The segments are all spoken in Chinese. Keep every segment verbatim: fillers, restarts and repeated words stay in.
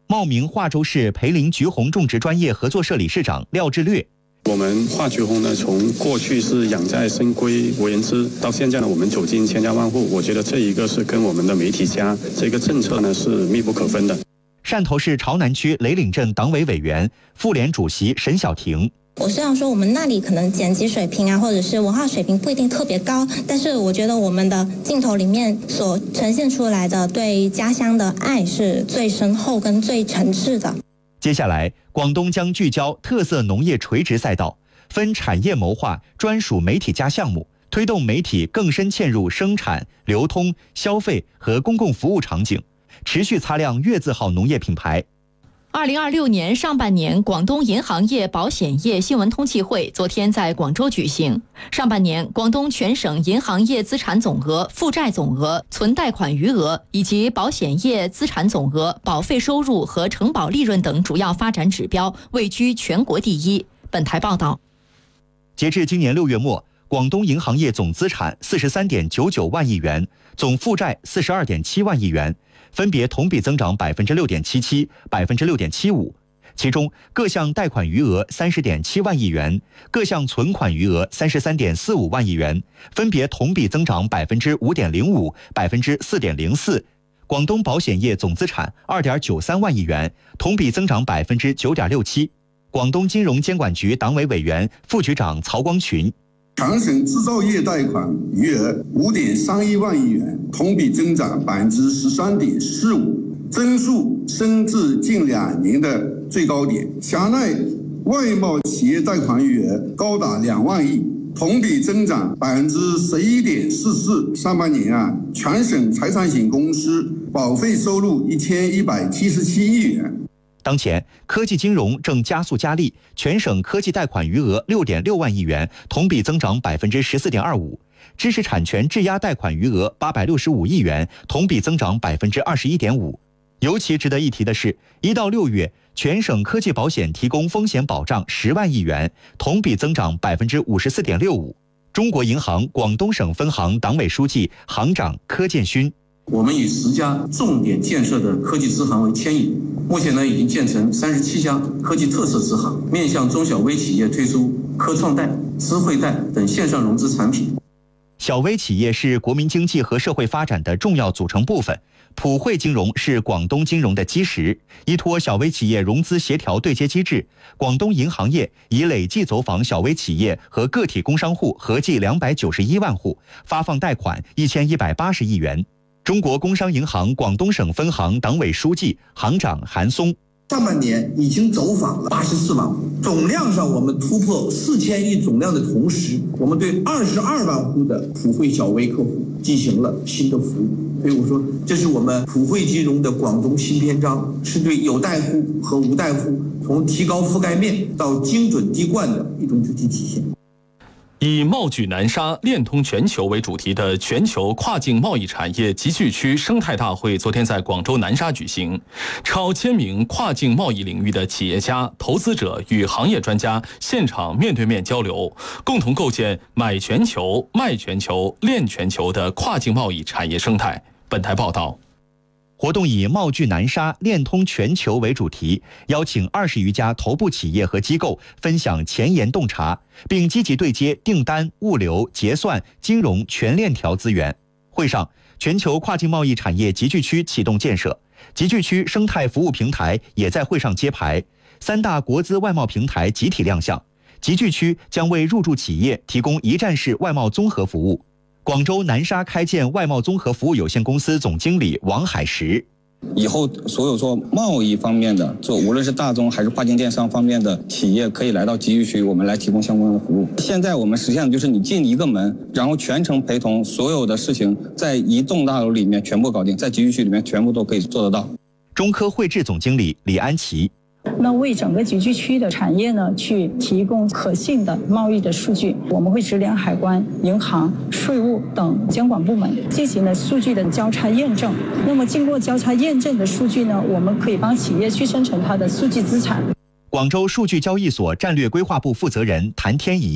茂名化州市培林橘红种植专业合作社理事长廖志略。 我们化橘红呢，从过去是养在深闺无人知，到现在呢，我们走进千家万户。我觉得这一个是跟我们的媒体家这个政策呢是密不可分的。 汕头市潮南区雷岭镇党委委员、妇联主席沈晓婷。 我虽然说我们那里可能剪辑水平啊，或者是文化水平不一定特别高，但是我觉得我们的镜头里面所呈现出来的对家乡的爱是最深厚跟最诚挚的。 接下来，广东将聚焦特色农业垂直赛道，分产业谋划专属媒体加项目，推动媒体更深嵌入生产、流通、消费和公共服务场景，持续擦亮粤字号农业品牌。 二零二六年上半年，广东银行业、保险业新闻通气会昨天在广州举行。上半年，广东全省银行业资产总额、负债总额、存贷款余额以及保险业资产总额、保费收入和承保利润等主要发展指标位居全国第一。本台报道。 截至今年六月末，广东银行业总资产四十三点九九万亿元，总负债四十二点七万亿元。分别同比增长百分之六点七七、百分之六点七五，其中各项贷款余额三十点七万亿元，各项存款余额三十三点四五万亿元，分别同比增长百分之五点零五、百分之四点零四。广东保险业总资产二点九三万亿元，同比增长百分之九点六七。广东金融监管局党委委员、副局长曹光群。 全省制造业贷款余额五点三一万亿元，同比增长百分之十三点四五，增速升至近两年的最高点。辖内外贸企业贷款余额高达两万亿，同比增长百分之十一点四四。上半年啊，全省财产险公司保费收入一千一百七十七亿元。 当前，科技金融正加速加力，全省科技贷款余额六点六万亿元，同比增长百分之十四点二五；知识产权质押贷款余额八百六十五亿元，同比增长百分之二十一点五。尤其值得一提的是，一到六月，全省科技保险提供风险保障十万亿元，同比增长百分之五十四点六五。中国银行广东省分行党委书记、行长柯建勋。 我们以十家重点建设的科技支行为牵引，目前呢已经建成三十七家科技特色支行，面向中小微企业推出科创贷、智慧贷等线上融资产品。 小微企业是国民经济和社会发展的重要组成部分，普惠金融是广东金融的基石。依托小微企业融资协调对接机制，广东银行业已累计走访小微企业和个体工商户合计两百九十一万户，发放贷款一千一百八十亿元。中国工商银行广东省分行党委书记、行长韩松。 上半年已经走访了八十四万户，总量上我们突破四千亿总量的同时，我们对二十二万户的普惠小微客户进行了新的服务。所以我说，这是我们普惠金融的广东新篇章，是对有贷户和无贷户从提高覆盖面到精准滴灌的一种具体体现。 以贸聚南沙、链通全球为主题的全球跨境贸易产业集聚区生态大会昨天在广州南沙举行，超千名跨境贸易领域的企业家、投资者与行业专家现场面对面交流，共同构建买全球、卖全球、链全球的跨境贸易产业生态。本台报道。 活动以贸聚南沙、链通全球为主题，邀请二十余家头部企业和机构分享前沿洞察，并积极对接订单、物流、结算、金融全链条资源。会上，全球跨境贸易产业集聚区启动建设，集聚区生态服务平台也在会上揭牌，三大国资外贸平台集体亮相，集聚区将为入驻企业提供一站式外贸综合服务。广州南沙开建外贸综合服务有限公司总经理王海石。 以后所有做贸易方面的，做无论是大宗还是跨境电商方面的企业，可以来到集聚区，我们来提供相关的服务。现在我们实现的就是你进一个门，然后全程陪同，所有的事情在一栋大楼里面全部搞定，在集聚区里面全部都可以做得到。 中科汇智总经理李安琪。 那为整个集聚区的产业呢，去提供可信的贸易的数据，我们会直连海关、银行、税务等监管部门进行了数据的交叉验证。那么经过交叉验证的数据呢，我们可以帮企业去生成它的数据资产。 广州数据交易所战略规划部负责人谭天怡。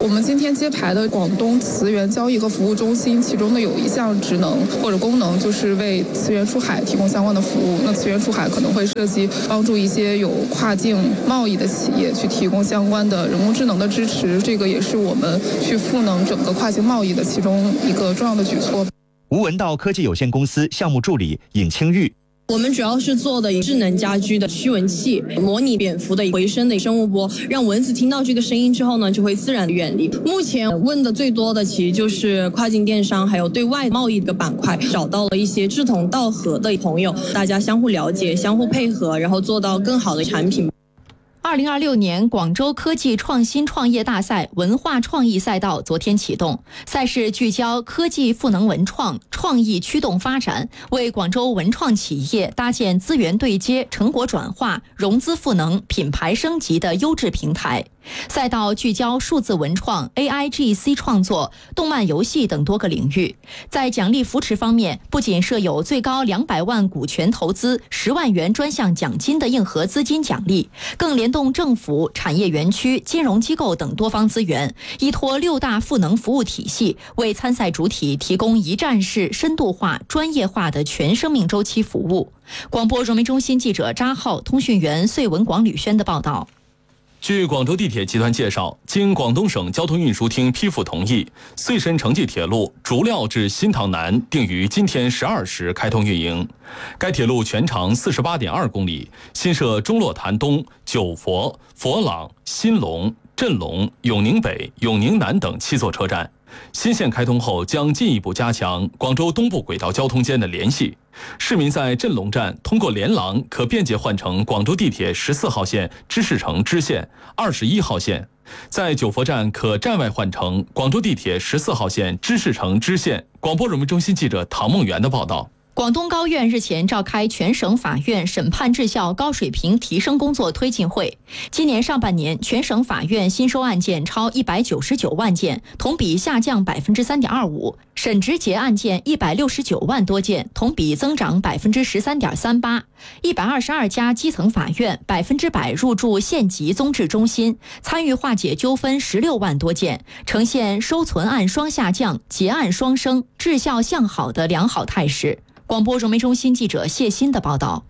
我们今天揭牌的广东磁源交易和服务中心，其中的有一项职能或者功能，就是为磁源出海提供相关的服务。那磁源出海可能会涉及帮助一些有跨境贸易的企业去提供相关的人工智能的支持，这个也是我们去赋能整个跨境贸易的其中一个重要的举措。 吴文道科技有限公司项目助理尹清玉。 我们主要是做的智能家居的驱蚊器，模拟蝙蝠的回声的生物波，让蚊子听到这个声音之后呢，就会自然远离。目前问的最多的其实就是跨境电商还有对外贸易这个板块，找到了一些志同道合的朋友，大家相互了解、相互配合，然后做到更好的产品。 二零二六年广州科技创新创业大赛文化创意赛道昨天启动，赛事聚焦科技赋能文创，创意驱动发展，为广州文创企业搭建资源对接、成果转化、融资赋能、品牌升级的优质平台。赛道聚焦数字文创、A I G C 创作、动漫游戏等多个领域。在奖励扶持方面，不仅设有最高两百万股权投资、十万元专项奖金的硬核资金奖励，更联动政府、产业园区、金融机构等多方资源，依托六大赋能服务体系，为参赛主体提供一站式、深度化、专业化的全生命周期服务。广播融媒中心记者扎浩、通讯员穗文广吕轩的报道。 据广州地铁集团介绍，经广东省交通运输厅批复同意，穗深城际铁路竹料至新塘南定于今天十二时开通运营。该铁路全长四十八点二公里，新设中洛潭东、九佛、佛朗、新隆、镇隆、永宁北、永宁南等七座车站。新线开通后，将进一步加强广州东部轨道交通间的联系。市民在镇隆站通过连廊可便捷换乘广州地铁十四号线知识城支线、二十一号线；在九佛站可站外换乘广州地铁十四号线知识城支线。广播融媒中心记者唐梦圆的报道。 广东高院日前召开全省法院审判质效高水平提升工作推进会。今年上半年，全省法院新收案件超一百九十九万件，同比下降百分之三点二五；审执结案件一百六十九万多件，同比增长百分之十三点三八。一百二十二家基层法院百分之百入驻县级综治中心，参与化解纠纷十六万多件，呈现收存案双下降、结案双升、质效向好的良好态势。广播融媒中心记者谢欣的报道。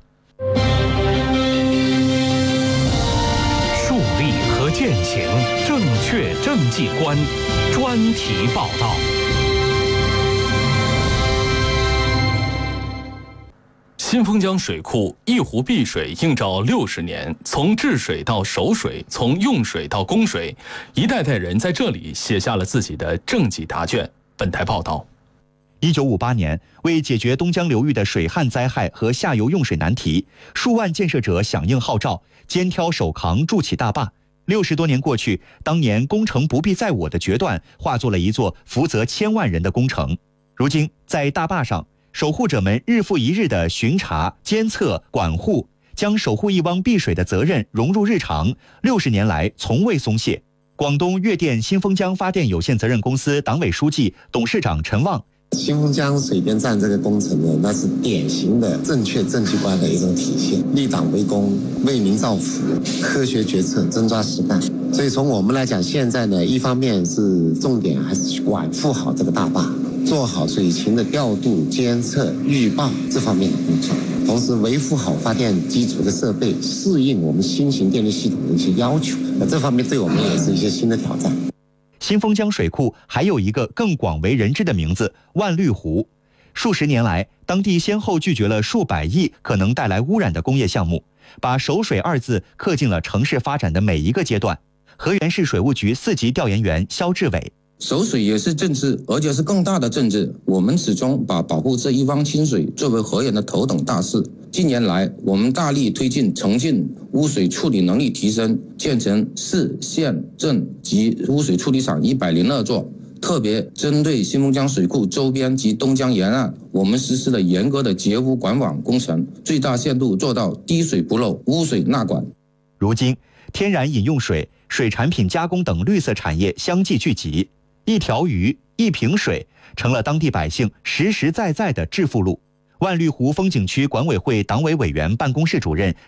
树立和践行正确政绩观，专题报道。 新丰江水库一湖碧水映照六十年，从治水到守水，从用水到供水，一代代人在这里写下了自己的政绩答卷。本台报道。 一九五八年，为解决东江流域的水旱灾害和下游用水难题，数万建设者响应号召，肩挑手扛筑起大坝。六十多年过去，当年工程不必在我的决断，化作了一座福泽千万人的工程。如今，在大坝上，守护者们日复一日的巡查、监测、管护，将守护一汪碧水的责任融入日常，六十年来从未松懈。广东粤电新丰江发电有限责任公司党委书记、董事长陈旺。 新丰江水电站这个工程呢，那是典型的正确政绩观的一种体现，立党为公，为民造福，科学决策，真抓实干。所以从我们来讲，现在呢，一方面是重点还是去管护好这个大坝，做好水情的调度、监测、预报这方面的工作，同时维护好发电基础的设备，适应我们新型电力系统的一些要求。那这方面对我们也是一些新的挑战。 新丰江水库还有一个更广为人知的名字——万绿湖。数十年来，当地先后拒绝了数百亿可能带来污染的工业项目，把守水二字刻进了城市发展的每一个阶段。河源市水务局四级调研员肖志伟。 守水也是政治，而且是更大的政治。我们始终把保护这一汪清水作为河源的头等大事。近年来，我们大力推进城镇污水处理能力提升，建成市、县、镇及污水处理厂一百零二座。特别针对新丰江水库周边及东江沿岸，我们实施了严格的截污管网工程，最大限度做到滴水不漏、污水纳管。 如今，天然饮用水、水产品加工等绿色产业相继聚集。一条鱼、一瓶水成了当地百姓实实在在的致富路。万绿湖风景区管委会党委委员办公室主任